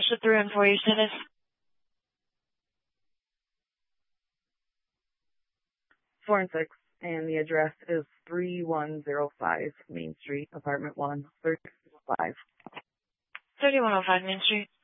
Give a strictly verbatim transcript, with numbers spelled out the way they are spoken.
What's the through and for your status? Four and six, and the address is three one zero five Main Street, apartment one, thirty-five. thirty-one oh five Main Street.